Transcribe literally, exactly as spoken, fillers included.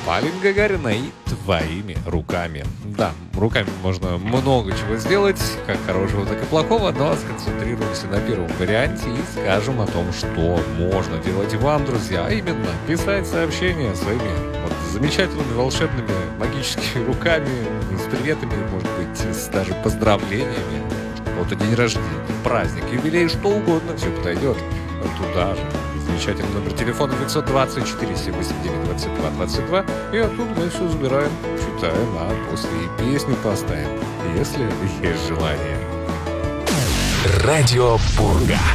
Полины Гагариной твоими руками. Да, руками можно много чего сделать, как хорошего, так и плохого, но сконцентрируемся на первом варианте и скажем о том, что можно делать вам, друзья, а именно писать сообщения своими вот замечательными, волшебными, магическими руками, с приветами, может быть, с даже поздравлениями. Вот день рождения, праздник, юбилей, что угодно, все подойдет туда же. Замечательный номер телефона девятьсот двадцать четыре семь восемь девять двадцать два двадцать два. И оттуда мы все забираем, читаем, а после и песню поставим, если есть желание. Радио Пурга.